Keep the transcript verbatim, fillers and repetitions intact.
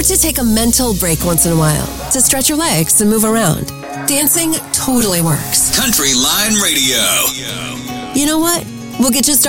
or to take a mental break once in a while to stretch your legs and move around. Dancing totally works. Country Line Radio. You know what? We'll get you started.